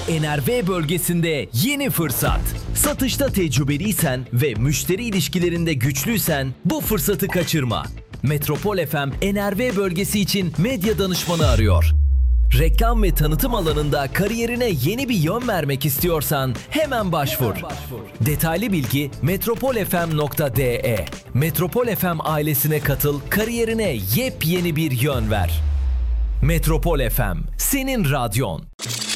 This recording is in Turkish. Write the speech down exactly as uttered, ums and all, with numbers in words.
N R V bölgesinde yeni fırsat. Satışta tecrübeliysen ve müşteri ilişkilerinde güçlüysen bu fırsatı kaçırma. Metropol F M N R V bölgesi için medya danışmanı arıyor. Reklam ve tanıtım alanında kariyerine yeni bir yön vermek istiyorsan hemen başvur. Detaylı bilgi metropolfm nokta de. Metropol F M ailesine katıl, kariyerine yepyeni bir yön ver. Metropol F M, senin radyon.